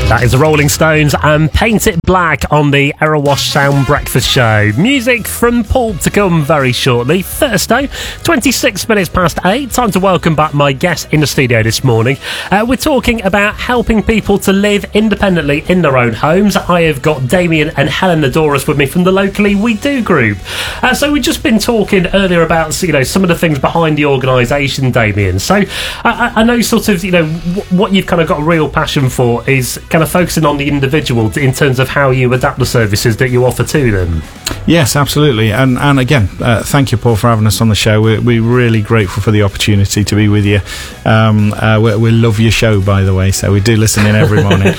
That is the Rolling Stones and Paint It Black on the Erewash Sound Breakfast Show. Music from Paul to come very shortly. Thursday, 26 minutes past 8. Time to welcome back my guest in the studio this morning. We're talking about helping people to live independently in their own homes. I have got Damien and Helen Nadoris with me from the Locally We Do group. So we've just been talking earlier about, some of the things behind the organisation, Damien. So I know what you've kind of got a real passion for is kind of focusing on the individual in terms of how you adapt the services that you offer to them. Yes, absolutely. And again, thank you, Paul, for having us on the show. We're really grateful for the opportunity to be with you. We love your show, by the way, so we do listen in every morning.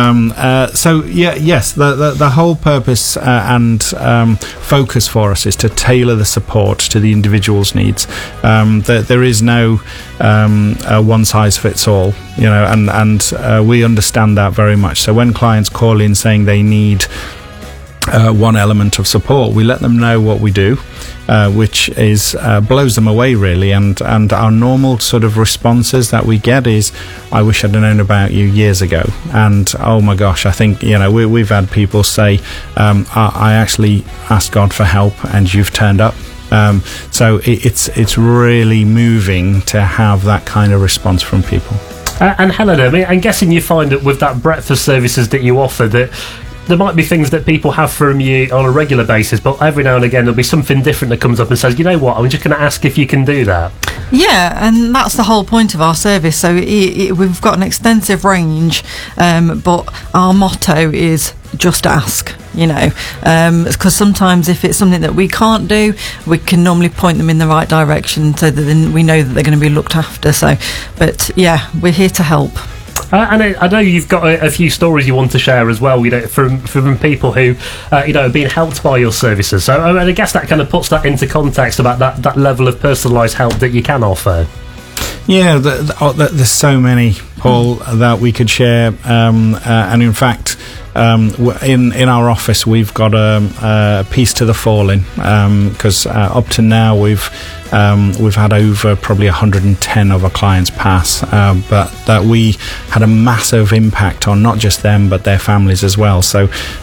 The whole purpose and focus for us is to tailor the support to the individual's needs. There is no one size fits all, and we understand that very much. So when clients call in saying they need one element of support, we let them know what we do, which is blows them away really, and our normal sort of responses that we get is, I wish I'd known about you years ago, and oh my gosh, I think we've had people say, I actually asked God for help and you've turned up. So it's really moving to have that kind of response from people. And Helen, I'm guessing you find that with that breadth of services that you offer, that there might be things that people have from you on a regular basis, but every now and again there'll be something different that comes up and says, you know what, I'm just going to ask if you can do that. Yeah, and that's the whole point of our service. So we've got an extensive range, but our motto is just ask, because sometimes if it's something that we can't do, we can normally point them in the right direction so that then we know that they're going to be looked after. But yeah, we're here to help. And I know you've got a few stories you want to share as well, from people who, have been helped by your services. So I guess that kind of puts that into context about that level of personalised help that you can offer. Yeah, there's so many, Paul, that we could share, and in fact, in our office we've got a Peace to the Fallen, because up to now we've had over probably 110 of our clients pass, but that we had a massive impact on not just them but their families as well. So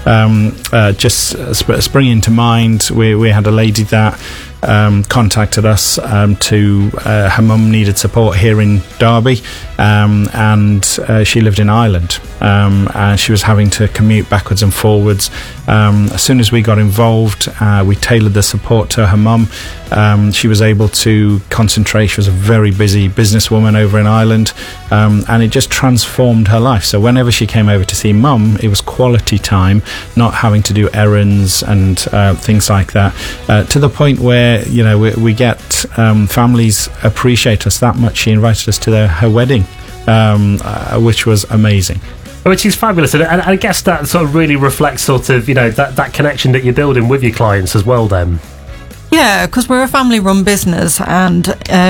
just springing to mind, we had a lady that contacted us to her mum needed support here in Derby, and she lived in Ireland, and she was having to commute backwards and forwards. As soon as we got involved, we tailored the support to her mum. She was able to concentrate. She was a very busy businesswoman over in Ireland, and it just transformed her life. So whenever she came over to see mum, it was quality time, not having to do errands and things like that, to the point where we get families appreciate us that much. She invited us to her wedding, which was amazing. Which is fabulous, and I guess that sort of really reflects that connection that you're building with your clients as well then. Yeah, because we're a family-run business, and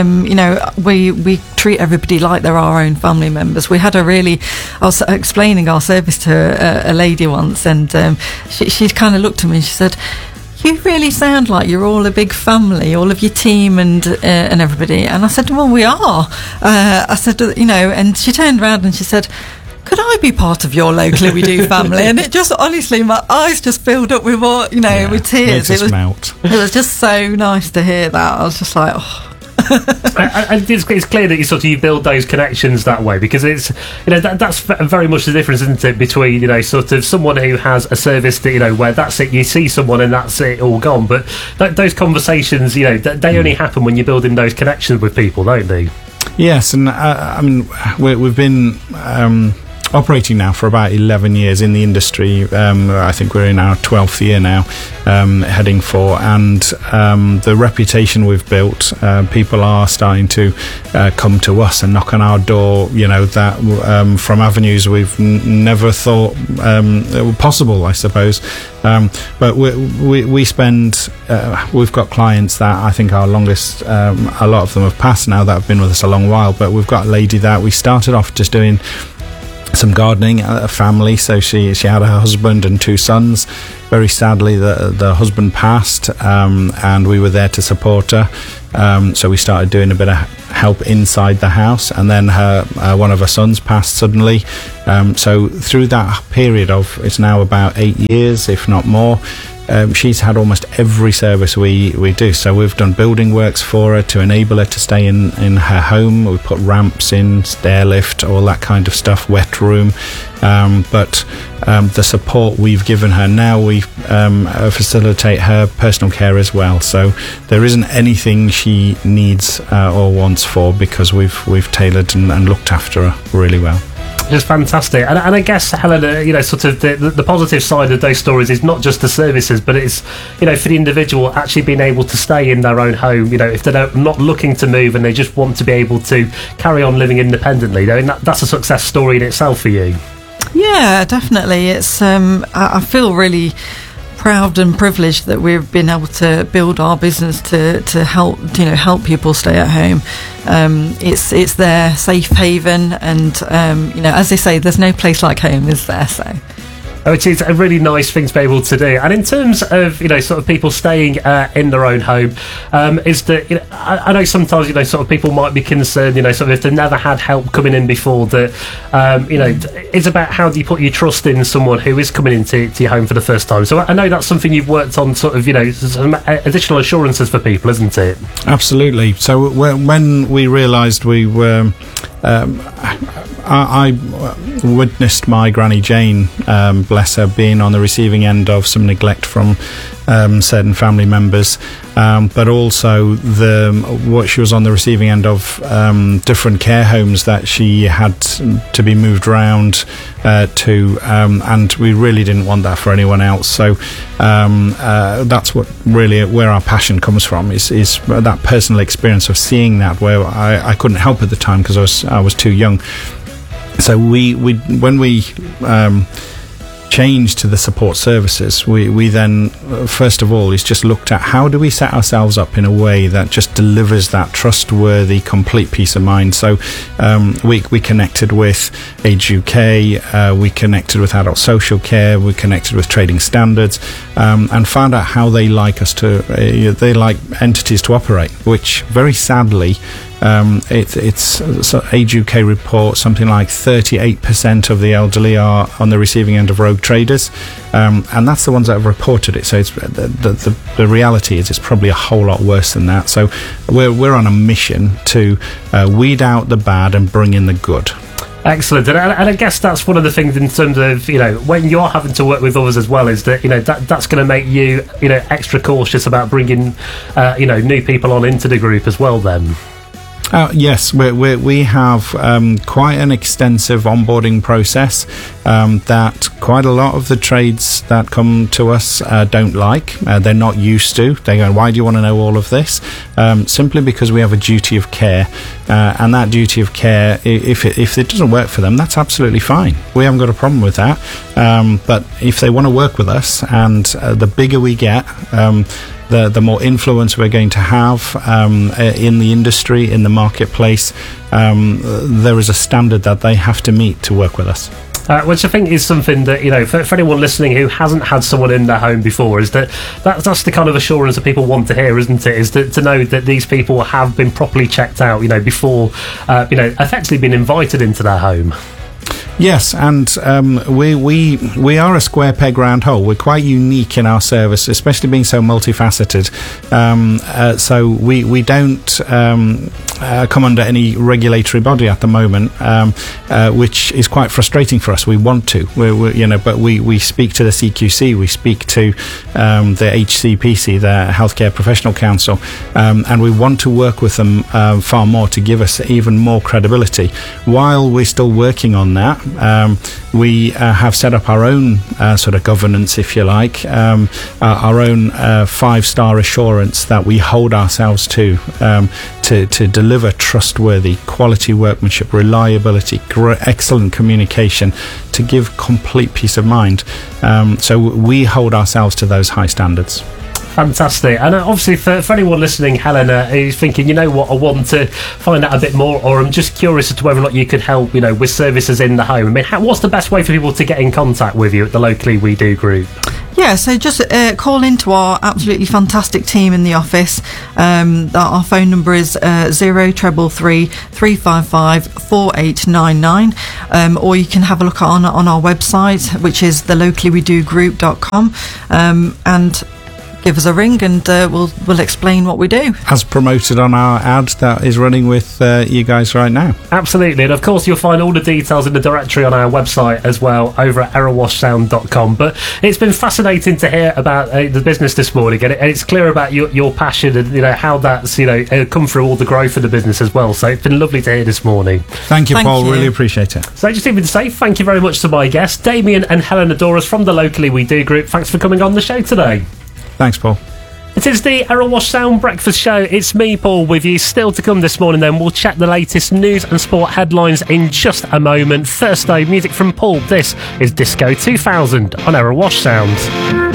we treat everybody like they're our own family members. We had I was explaining our service to a lady once, and she kind of looked at me and she said, "You really sound like you're all a big family, all of your team and everybody." And I said, "Well, we are." I said, and she turned around and she said, "Could I be part of your Locally We Do family?" And it just, honestly, my eyes just filled up with with tears. It was just so nice to hear that. I was just like, oh. And it's clear that you build those connections that way, because it's that's very much the difference, isn't it, between someone who has a service that where that's it, you see someone and that's it, all gone. But those conversations, they only happen when you're building those connections with people, don't they? Yes, and we've been operating now for about 11 years in the industry. I think we're in our 12th year now, heading for, and the reputation we've built, people are starting to come to us and knock on our door, that from avenues we've never thought possible, I suppose. But we spend, we've got clients that I think our longest, a lot of them have passed now that have been with us a long while, but we've got a lady that we started off just doing some gardening, a family. So she had her husband and 2 sons. Very sadly, the husband passed, and we were there to support her. So we started doing a bit of help inside the house, and then one of her sons passed suddenly. So through that period of, it's now about 8 years, if not more, she's had almost every service we do. So we've done building works for her to enable her to stay in her home. We put ramps in, stair lift, all that kind of stuff, wet room. But the support we've given her now, we facilitate her personal care as well. So there isn't anything she needs or wants for, because we've tailored and looked after her really well. Just fantastic. And I guess, Helen, sort of the positive side of those stories is not just the services, but it's, for the individual actually being able to stay in their own home, if they're not looking to move and they just want to be able to carry on living independently. That's a success story in itself for you. Yeah, definitely. It's I feel really proud and privileged that we've been able to build our business to help people stay at home. It's their safe haven, and as they say, there's no place like home, is there? So. Which is a really nice thing to be able to do. And in terms of, sort of people staying in their own home, is that, I know sometimes, sort of people might be concerned, sort of if they've never had help coming in before, that, it's about how do you put your trust in someone who is coming into your home for the first time. So I know that's something you've worked on, sort of, some additional assurances for people, isn't it? Absolutely. So when we realised we were... I witnessed my Granny Jane, bless her, being on the receiving end of some neglect from certain family members, but also what she was on the receiving end of, different care homes that she had to be moved around to, and we really didn't want that for anyone else. So that's what really where our passion comes from, is that personal experience of seeing that, where I couldn't help at the time because I was too young. So when we changed to the support services, we then first of all is just looked at how do we set ourselves up in a way that just delivers that trustworthy, complete peace of mind. So we connected with Age UK, we connected with Adult Social Care, we connected with Trading Standards, and found out how they like us to they like entities to operate, which very sadly it's Age UK report something like 38% of the elderly are on the receiving end of rogue traders, and that's the ones that have reported it. So it's the reality is it's probably a whole lot worse than that. So we're on a mission to weed out the bad and bring in the good. Excellent, and I guess that's one of the things in terms of when you're having to work with others as well, is that that's going to make you extra cautious about bringing new people on into the group as well. Then. Yes, we have quite an extensive onboarding process that quite a lot of the trades that come to us don't like. They're not used to. They go, why do you want to know all of this? Simply because we have a duty of care, and that duty of care, if it doesn't work for them, that's absolutely fine. We haven't got a problem with that. But if they want to work with us, and the bigger we get, the more influence we're going to have in the industry, in the marketplace, there is a standard that they have to meet to work with us. Which I think is something that, for anyone listening who hasn't had someone in their home before, is that's the kind of assurance that people want to hear, isn't it? Is to know that these people have been properly checked out, before, effectively been invited into their home. Yes, and we are a square peg round hole. We're quite unique in our service, especially being so multifaceted. So we don't come under any regulatory body at the moment, which is quite frustrating for us. We want to, but we speak to the CQC, we speak to the HCPC, the Healthcare Professional Council, and we want to work with them far more to give us even more credibility. While we're still working on that, we have set up our own sort of governance, if you like, our own 5-star assurance that we hold ourselves to deliver trustworthy, quality workmanship, reliability, excellent communication, to give complete peace of mind. So we hold ourselves to those high standards. Fantastic. And obviously for anyone listening, Helena, who's thinking, you know what, I want to find out a bit more, or I'm just curious as to whether or not you could help, you know, with services in the home. I mean, what's the best way for people to get in contact with you at the Locally We Do group? Yeah, so just call into our absolutely fantastic team in the office. Our phone number is 0333 355 4899, or you can have a look on our website, which is thelocallywedogroup.com, and give us a ring, and we'll explain what we do. As promoted on our ad that is running with you guys right now. Absolutely, and of course you'll find all the details in the directory on our website as well, over at errorwashsound.com. But it's been fascinating to hear about the business this morning, and it's clear about your passion and, you know, how that's, you know, come through all the growth of the business as well. So it's been lovely to hear this morning. Thank you, Paul. Really appreciate it. So just even to say thank you very much to my guests, Damien and Helena Doris from the Locally We Do group. Thanks for coming on the show today. Thanks, Paul. It is the Errol Wash Sound Breakfast Show. It's me, Paul, with you. Still to come this morning, then we'll check the latest news and sport headlines in just a moment. First, though, music from Paul. This is Disco 2000 on Errol Wash Sound.